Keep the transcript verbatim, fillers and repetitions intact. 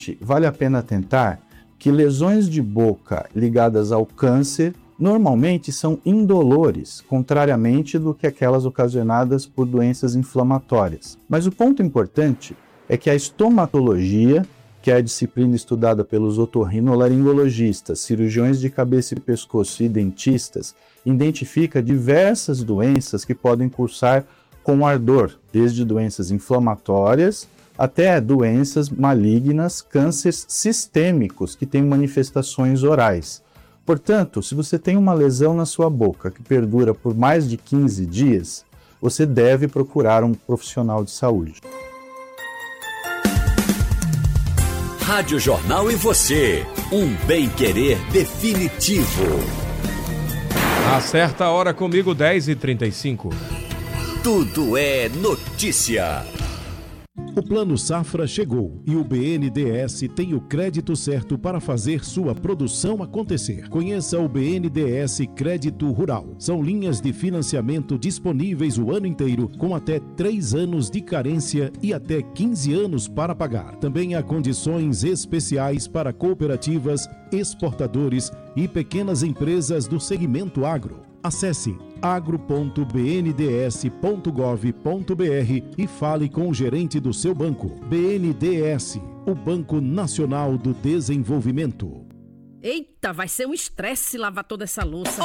Vale a pena atentar que lesões de boca ligadas ao câncer normalmente são indolores, contrariamente do que aquelas ocasionadas por doenças inflamatórias. Mas o ponto importante é que a estomatologia, que é a disciplina estudada pelos otorrinolaringologistas, cirurgiões de cabeça e pescoço e dentistas, identifica diversas doenças que podem cursar com ardor, desde doenças inflamatórias até doenças malignas, cânceres sistêmicos que têm manifestações orais. Portanto, se você tem uma lesão na sua boca que perdura por mais de quinze dias, você deve procurar um profissional de saúde. Rádio Jornal e você, um bem-querer definitivo. Acerta a hora comigo, dez e trinta e cinco. Tudo é notícia. O Plano Safra chegou e o B N D E S tem o crédito certo para fazer sua produção acontecer. Conheça o B N D E S Crédito Rural. São linhas de financiamento disponíveis o ano inteiro, com até três anos de carência e até quinze anos para pagar. Também há condições especiais para cooperativas, exportadores e pequenas empresas do segmento agro. Acesse agro ponto b n d s ponto gov ponto b r e fale com o gerente do seu banco. B N D E S, o Banco Nacional do Desenvolvimento. Eita, vai ser um estresse lavar toda essa louça.